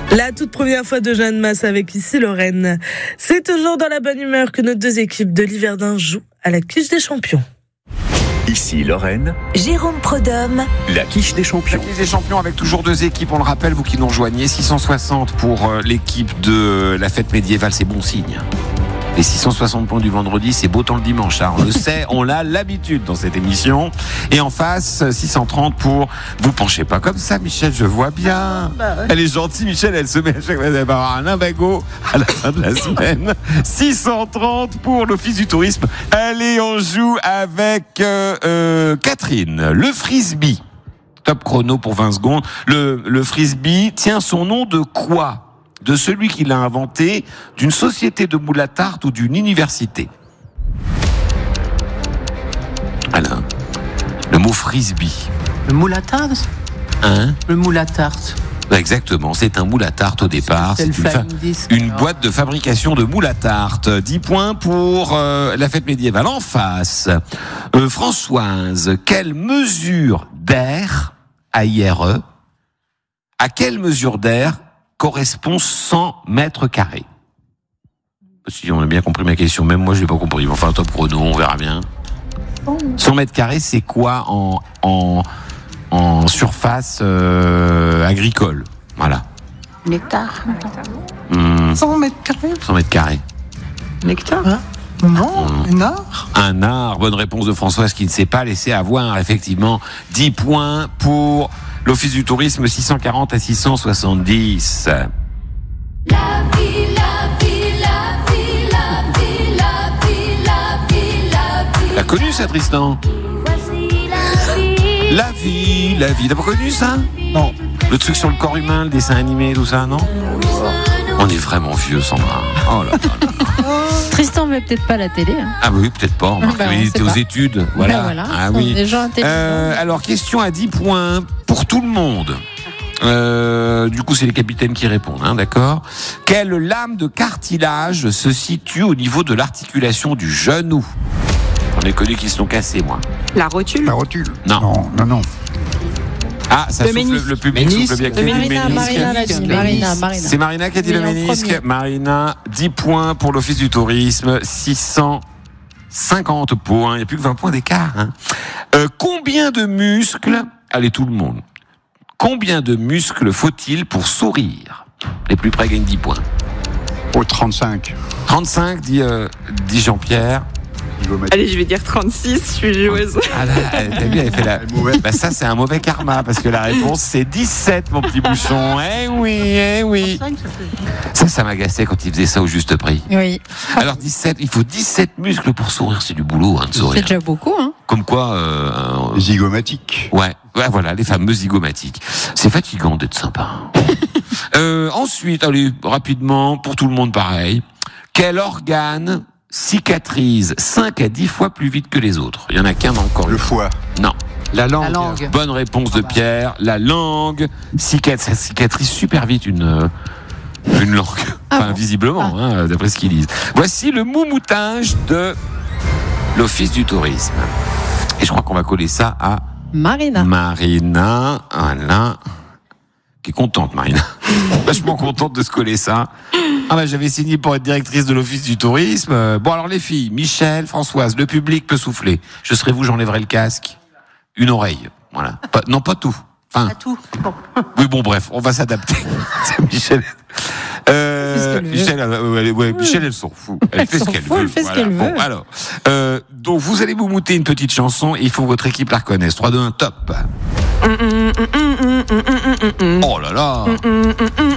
La toute première fois de Jeanne Masse avec ici Lorraine. C'est toujours dans la bonne humeur que nos deux équipes de l'Yverdun jouent à la quiche des champions. Ici Lorraine, Jérôme Prodhomme, la quiche des champions. La quiche des champions avec toujours deux équipes, on le rappelle, vous qui nous rejoignez, 660 pour l'équipe de la fête médiévale, c'est bon signe. Les 660 points du vendredi, c'est beau temps le dimanche, hein. On le sait, on l'a l'habitude dans cette émission. Et en face, 630 pour... Vous penchez pas comme ça, Michel, je vois bien. Elle est gentille, Michel, elle se met à chaque fois, elle va avoir un imbago à la fin de la semaine. 630 pour l'Office du tourisme. Allez, on joue avec Catherine. Le frisbee. Top chrono pour 20 secondes. Le frisbee tient son nom de quoi ? De celui qui l'a inventé, d'une société de moule à tarte ou d'une université. Alain, le mot frisbee. Le moule à tarte. Hein ? Le moule à tarte. Exactement, c'est un moule à tarte au départ. C'est une boîte de fabrication de moule à tarte. 10 points pour la fête médiévale. En face, Françoise, quelle mesure d'air, AIRE, à quelle mesure d'air correspond 100 mètres carrés? Si on a bien compris ma question, même moi je l'ai pas compris. Enfin, top chrono, on verra bien. 100 mètres carrés, c'est quoi en surface agricole? Voilà. Nectar. 100 mètres carrés. 100 mètres carrés. Nectar. Hein? Non, un art. Un art. Bonne réponse de Françoise qui ne s'est pas laissé avoir. Effectivement, 10 points pour l'Office du tourisme, 640 à 670. T'as connu ça, Tristan? La vie. T'as pas connu ça? Non. Le truc sur le corps humain, le dessin animé, tout ça, non? On est vraiment vieux, Sandra. Oh là là. Tristan veut peut-être pas la télé. Hein. Ah oui, peut-être pas. Il était aux études. Voilà. Voilà. Ah oui. Des gens intelligents. Alors, question à 10 points pour tout le monde. Du coup, c'est les capitaines qui répondent, hein, d'accord. Quelle lame de cartilage se situe au niveau de l'articulation du genou? J'en ai connu qui se sont cassés, moi. La rotule. La rotule. Non. Non. Ah, ça Le souffle, ménisque. le public Ménisque. souffle bien. Marina l'a dit. Marina. C'est Marina qui a dit le en ménisque. premier. Marina, 10 points pour l'Office du tourisme, 650 points. Il n'y a plus que 20 points d'écart. Hein. Combien de muscles, allez tout le monde, combien de muscles faut-il pour sourire? Les plus près gagnent 10 points. Au 35. 35, dit Jean-Pierre. Allez, je vais dire 36, je suis joueuse. Ah là, t'as vu, elle fait la... Bah ça, c'est un mauvais karma, parce que la réponse, c'est 17, mon petit bouchon. Eh oui. Ça m'agaçait quand il faisait ça au juste prix. Oui. Alors 17, il faut 17 muscles pour sourire, c'est du boulot, hein, de C'est sourire. déjà beaucoup, hein. Comme quoi... Zygomatique. Ouais, voilà, les fameux zygomatiques. C'est fatigant d'être sympa. Ensuite, allez, rapidement, pour tout le monde pareil. Quel organe cicatrise 5 à 10 fois plus vite que les autres? Il y en a qu'un dans le corps. Le foie. Non. La langue. La langue. Bonne réponse de Pierre. La langue ça cicatrise super vite une langue. Enfin, visiblement, hein, d'après ce qu'ils disent. Voici le moumoutage de l'Office du tourisme. Et je crois qu'on va coller ça à Marina. Voilà. Qui est contente, Marina. Vachement contente de se coller ça. Ah bah j'avais signé pour être directrice de l'Office du tourisme. Bon alors les filles, Michel, Françoise, le public peut souffler. Je serai vous, j'enlèverai le casque. Une oreille. Voilà. Non, pas tout. Enfin, Pas tout. Bon. oui, bon, bref, on va s'adapter. C'est Michel. Michel, elle s'en fout. Elle fait ce qu'elle veut. Elle fait ce qu'elle veut. Bon, alors, donc vous allez vous mouter une petite chanson et il faut que votre équipe la reconnaisse. 3, 2, 1, top. Oh là là.